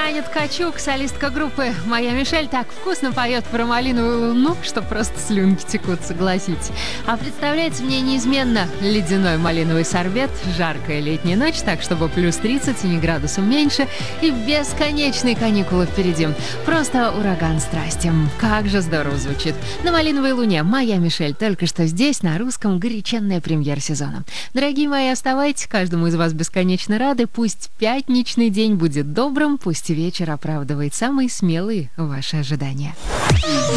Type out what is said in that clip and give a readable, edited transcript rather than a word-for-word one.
Таня Ткачук, солистка группы «Моя Мишель», так вкусно поет про малиновую луну, что просто слюнки текут, согласитесь. А представляется мне неизменно ледяной малиновый сорбет, жаркая летняя ночь, так чтобы плюс 30 и не градусом меньше, и бесконечные каникулы впереди. Просто ураган страсти. Как же здорово звучит. На малиновой луне «Моя Мишель» только что здесь, на русском, горяченная премьер сезона. Дорогие мои, оставайтесь, каждому из вас бесконечно рады. Пусть пятничный день будет добрым, пусть вечер оправдывает самые смелые ваши ожидания.